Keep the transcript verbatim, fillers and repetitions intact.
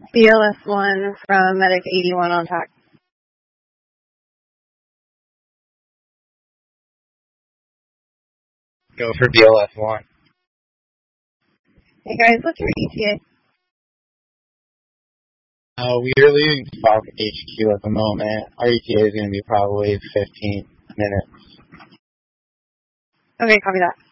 B L S one from Medic eighty-one on T A C. Go for B L S one. Hey guys, what's your E T A? Uh, we are leaving Falk H Q at the moment. Our E T A is going to be probably fifteen minutes. A? Okay, copy that.